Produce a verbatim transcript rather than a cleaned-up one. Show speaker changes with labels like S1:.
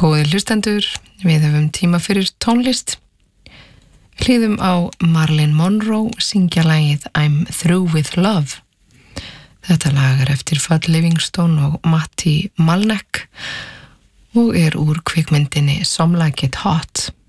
S1: Góðir hlustendur, við höfum tíma fyrir tónlist. Hlýðum á Marilyn Monroe syngja lagið I'm Through With Love. Þetta lag er eftir Fudd Livingstone og Matti Malneck og er úr kvikmyndinni Some Like It Hot.